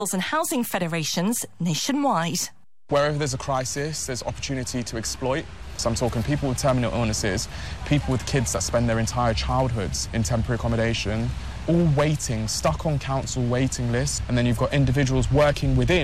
and housing federations nationwide. Wherever there's a crisis, there's opportunity to exploit. So I'm talking people with terminal illnesses, people with kids that spend their entire childhoods in temporary accommodation, all waiting, stuck on council waiting lists, and then you've got individuals working within